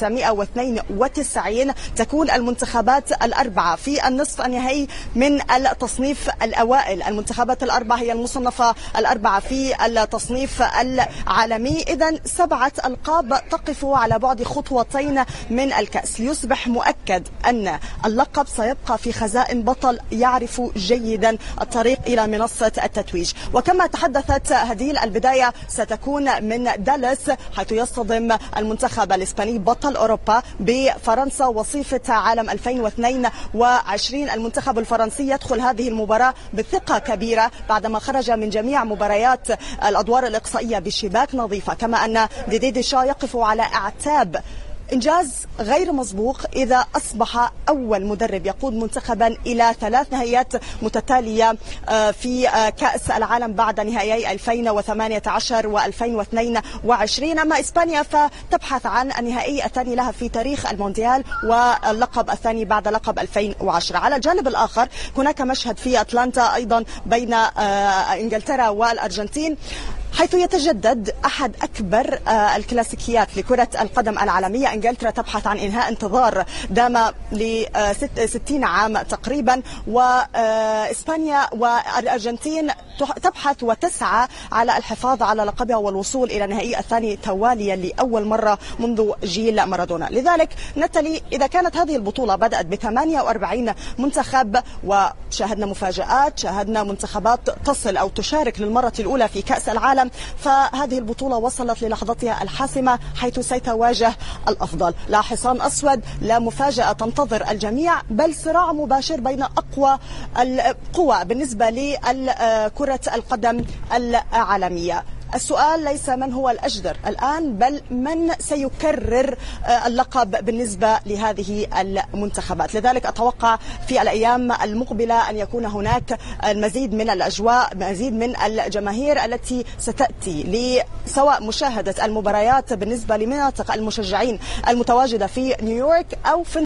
1992 تكون المنتخبات الأربعة في النصف النهائي من التصنيف الأوائل. المنتخبات الأربعة هي المصنفة الأربعة في التصنيف العالمي. إذن 7 ألقاب تقف على بعد خطوتين من الكأس. ليصبح مؤكد أن اللقب سيبقى في خزائن بطل يعرف جيدا الطريق إلى منصة التتويج. وكما تحدثت هديل، البداية ستكون من دالاس حيث يصطدم المنتخب الإسباني بطل أوروبا بفرنسا وصيفة عالم 2022. المنتخب الفرنسي يدخل هذه المباراة بثقة كبيرة بعدما خرج من جميع مباريات الأدوار الإقصائية بشباك نظيفة. كما أن ديدي ديشا يقف على أعتاب إنجاز غير مسبوق إذا أصبح أول مدرب يقود منتخبا إلى 3 نهائيات متتالية في كأس العالم بعد نهائي 2018 و2022. أما إسبانيا فتبحث عن النهائي الثاني لها في تاريخ المونديال واللقب الثاني بعد لقب 2010. على الجانب الآخر هناك مشهد في أتلانتا أيضا بين إنجلترا والأرجنتين. حيث يتجدد أحد أكبر الكلاسيكيات لكرة القدم العالمية. إنجلترا تبحث عن إنهاء انتظار دام ل60 عام تقريبا، وإسبانيا والأرجنتين تبحث وتسعى على الحفاظ على لقبها والوصول إلى النهائي الثاني تواليا لأول مرة منذ جيل مارادونا. لذلك نتالي، إذا كانت هذه البطولة بدأت ب48 منتخب وشاهدنا مفاجآت، شاهدنا منتخبات تصل أو تشارك للمرة الأولى في كأس العالم، فهذه البطولة وصلت للحظتها الحاسمة حيث سيتواجه الأفضل. لا حصان أسود، لا مفاجأة تنتظر الجميع، بل صراع مباشر بين أقوى القوى بالنسبة لكرة القدم العالمية. السؤال ليس من هو الأجدر الآن، بل من سيكرر اللقب بالنسبة لهذه المنتخبات. لذلك أتوقع في الأيام المقبلة أن يكون هناك المزيد من الأجواء، مزيد من الجماهير التي ستأتي سواء مشاهدة المباريات بالنسبة لمناطق المشجعين المتواجدة في نيويورك أو في